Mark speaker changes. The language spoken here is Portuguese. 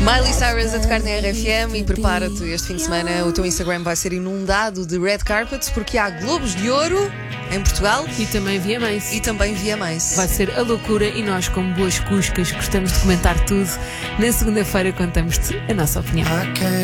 Speaker 1: Miley Cyrus a tocar na RFM e prepara-te, este fim de semana o teu Instagram vai ser inundado de red carpets porque há Globos de Ouro em Portugal
Speaker 2: E também VMAs.
Speaker 1: e também VMAs.
Speaker 2: Vai ser a loucura e nós, como boas cuscas, gostamos de comentar tudo. Na segunda-feira contamos-te a nossa opinião.